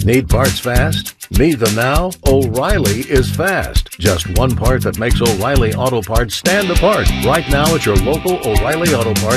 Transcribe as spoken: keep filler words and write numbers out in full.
Need parts fast? Need them now? O'Reilly is fast. Just one part that makes O'Reilly Auto Parts stand apart. Right now at your local O'Reilly Auto Parts